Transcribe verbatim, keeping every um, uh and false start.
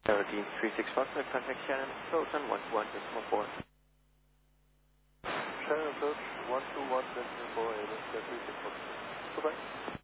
Melody three six Fox, contact Shannon, approach on one two one decimal four. Shannon approach one two one decimal four, Ava, three six Fox. Goodbye.